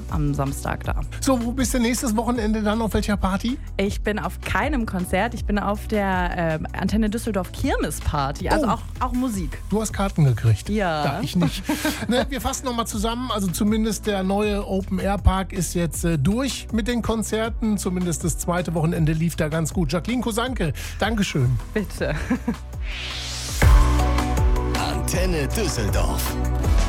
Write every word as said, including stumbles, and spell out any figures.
am Samstag da. So, wo bist du nächstes Wochenende dann? Auf welcher Party? Ich bin auf keinem Konzert. Ich bin auf der äh, Antenne Düsseldorf Kirmes-Party. Also Oh. auch, auch Musik. Du hast Karten gekriegt. Ja. Ja, ich nicht. Ne, wir fassen nochmal zusammen. Also zumindest der neue Open-Air-Park ist jetzt äh, durch mit den Konzerten. Zumindest das zweite Wochenende lief da ganz gut. Jacqueline Kosanke, Dankeschön. Bitte. Antenne Düsseldorf.